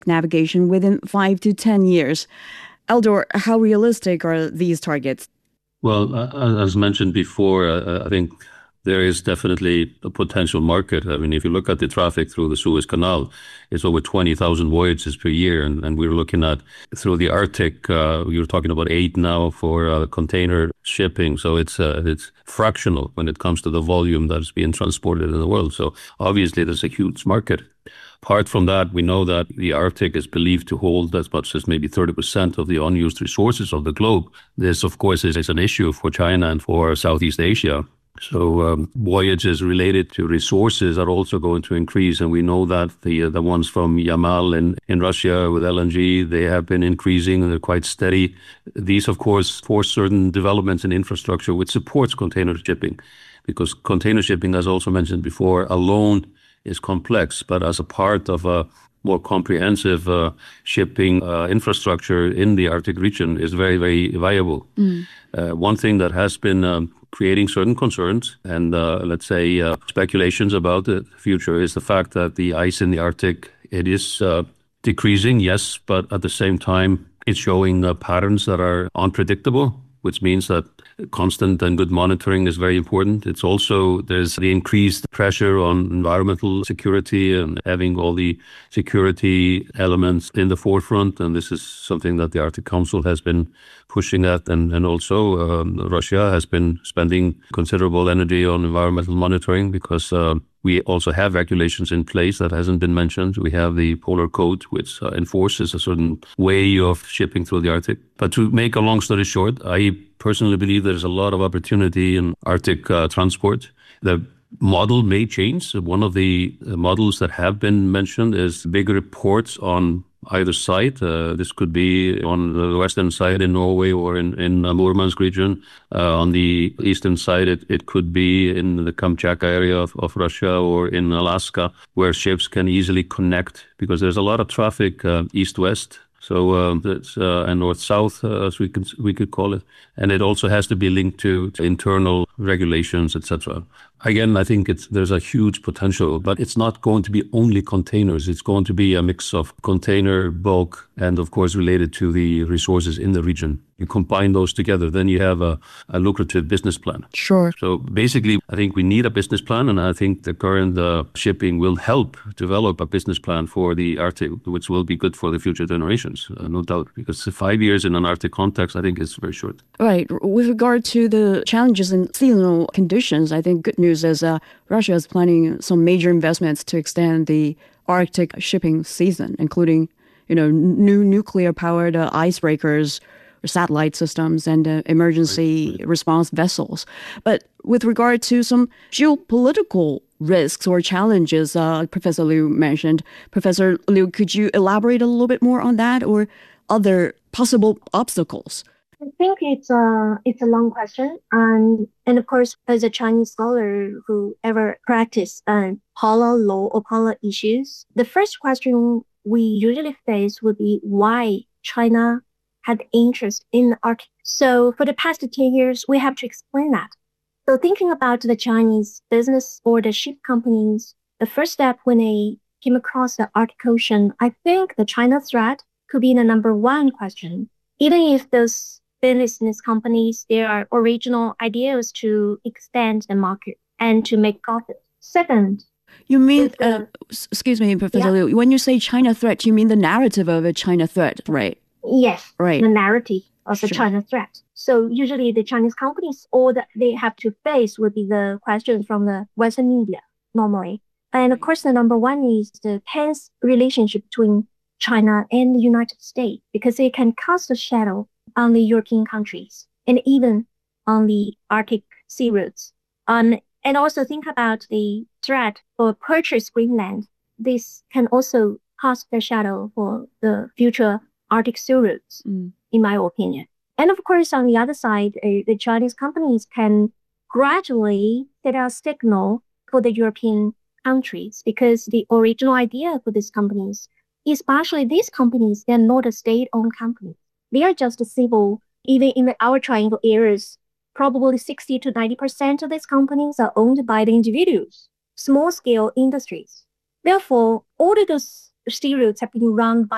navigation within 5 to 10 years. Eldor, how realistic are these targets? Well, as mentioned before, I think there is definitely a potential market. I mean, if you look at the traffic through the Suez Canal, it's over 20,000 voyages per year. And we're looking at through the Arctic, you're talking about 8 now for container shipping. So it's fractional when it comes to the volume that's being transported in the world. So obviously, there's a huge market. Apart from that, we know that the Arctic is believed to hold as much as maybe 30% of the unused resources of the globe. This, of course, is an issue for China and for Southeast Asia. So voyages related to resources are also going to increase. And we know that the ones from Yamal in Russia with LNG, they have been increasing and they're quite steady. These, of course, force certain developments in infrastructure which supports container shipping, because container shipping, as also mentioned before, alone is complex, but as a part of a more comprehensive shipping infrastructure in the Arctic region is very, very viable. One thing that has been creating certain concerns and let's say speculations about the future is the fact that the ice in the Arctic, it is decreasing, yes, but at the same time it's showing patterns that are unpredictable, which means that constant and good monitoring is very important. It's also, there's the increased pressure on environmental security and having all the security elements in the forefront. And this is something that the Arctic Council has been pushing at. And also Russia has been spending considerable energy on environmental monitoring because we also have regulations in place that hasn't been mentioned. We have the Polar Code, which enforces a certain way of shipping through the Arctic. But to make a long story short, I personally believe there's a lot of opportunity in Arctic transport. The model may change. One of the models that have been mentioned is bigger ports on either side. This could be on the western side in Norway or in Murmansk region. On the eastern side, it could be in the Kamchatka area of Russia or in Alaska, where ships can easily connect because there's a lot of traffic east-west. So that's and north-south, as we could call it, and it also has to be linked to internal regulations, etc. Again, I think there's a huge potential, but it's not going to be only containers. It's going to be a mix of container, bulk, and of course related to the resources in the region. You combine those together, then you have a lucrative business plan. Sure. So basically, I think we need a business plan, and I think the current shipping will help develop a business plan for the Arctic, which will be good for the future generations, no doubt, because 5 years in an Arctic context, I think is very short. Right. With regard to the challenges in seasonal conditions, I think good news is Russia is planning some major investments to extend the Arctic shipping season, including, new nuclear-powered icebreakers, satellite systems, and emergency response vessels. But with regard to some geopolitical risks or challenges, Professor Liu mentioned, Professor Liu, could you elaborate a little bit more on that or other possible obstacles? I think it's a long question, and of course, as a Chinese scholar who ever practiced polar law or polar issues, the first question we usually face would be why China had interest in the Arctic. So for the past 10 years, we have to explain that. So thinking about the Chinese business or the ship companies, the first step when they came across the Arctic Ocean, I think the China threat could be the number one question. Even if those business companies, their original ideas to expand the market and to make profit. Second, you mean, excuse me, Professor Liu, when you say China threat, you mean the narrative of a China threat, right? Yes, right. The narrative of the China threat. So usually the Chinese companies, all that they have to face would be the questions from the Western media normally. And of course, the number one is the tense relationship between China and the United States, because it can cast a shadow on the European countries and even on the Arctic sea routes. And also think about the threat for purchase Greenland. This can also cast a shadow for the future Arctic sea routes, in my opinion. And of course, on the other side, the Chinese companies can gradually set a signal for the European countries, because the original idea for these companies, especially these companies, they're not a state-owned company. They are just civil. Even in our triangle areas, probably 60 to 90% of these companies are owned by the individuals, small-scale industries. Therefore, all of those sea routes have been run by